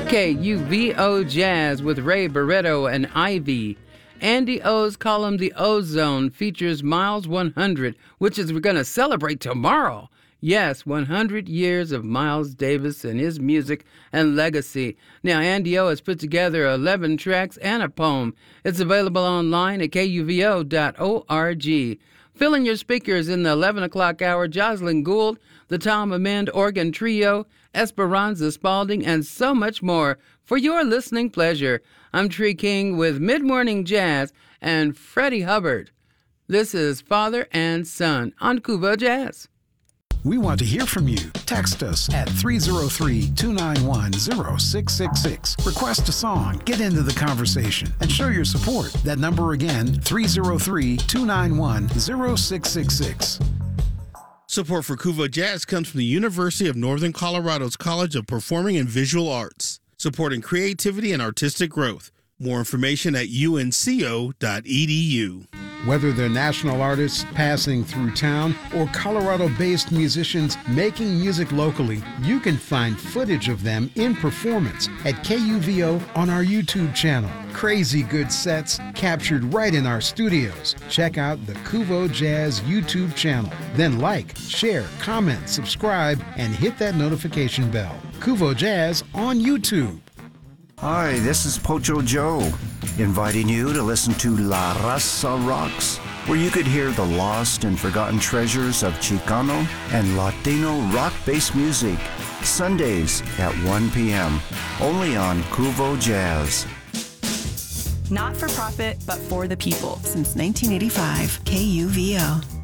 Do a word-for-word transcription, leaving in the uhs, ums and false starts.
K U V O Jazz with Ray Barretto and Ivy. Andy O's column The Ozone features Miles one hundred, which is we're going to celebrate tomorrow. Yes, one hundred years of Miles Davis and his music and legacy. Now, Andy O has put together eleven tracks and a poem. It's available online at K U V O dot org. Filling your speakers in the eleven o'clock hour, Jocelyn Gould, the Tom Amend Organ Trio, Esperanza Spalding, and so much more for your listening pleasure. I'm Tree King with Mid-Morning Jazz and Freddie Hubbard. This is Father and Son on Kuvo Jazz. We want to hear from you. Text us at three oh three, two nine one, oh six six six. Request a song, get into the conversation, and show your support. That number again, three oh three, two nine one, oh six six six. Support for Kuvo Jazz comes from the University of Northern Colorado's College of Performing and Visual Arts, supporting creativity and artistic growth. More information at U N C O dot E D U. Whether they're national artists passing through town or Colorado-based musicians making music locally, you can find footage of them in performance at K U V O on our YouTube channel. Crazy good sets captured right in our studios. Check out the Kuvo Jazz YouTube channel. Then like, share, comment, subscribe, and hit that notification bell. Kuvo Jazz on YouTube. Hi, this is Pocho Joe, inviting you to listen to La Raza Rocks, where you could hear the lost and forgotten treasures of Chicano and Latino rock-based music, Sundays at one p.m., only on Kuvo Jazz. Not for profit, but for the people. Since nineteen eighty-five, K U V O.